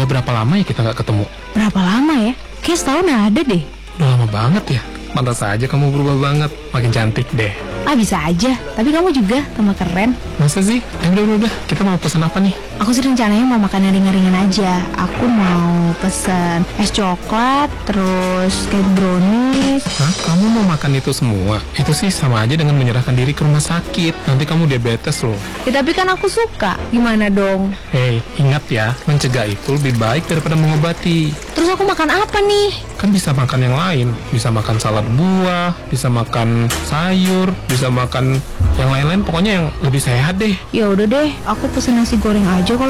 Udah berapa lama ya kita nggak ketemu? Berapa lama ya? Kayak setahun ada deh. Udah lama banget ya. Pantas aja kamu berubah banget. Makin cantik deh. Ah, bisa aja. Tapi kamu juga tambah keren. Masa sih? Udah. Kita mau pesan apa nih? Aku sih rencananya mau makan yang ringan-ringan aja. Aku mau pesen es coklat, terus cake brownies. Hah? Kamu mau makan itu semua? Itu sih sama aja dengan menyerahkan diri ke rumah sakit. Nanti kamu diabetes loh. Ya, tapi kan aku suka. Gimana dong? Hei, ingat ya, mencegah itu lebih baik daripada mengobati. Terus aku makan apa nih? Kan bisa makan yang lain. Bisa makan salad buah, bisa makan sayur, bisa makan yang lain-lain. Pokoknya yang lebih sehat deh. Ya udah deh, aku pesen nasi goreng aja kalau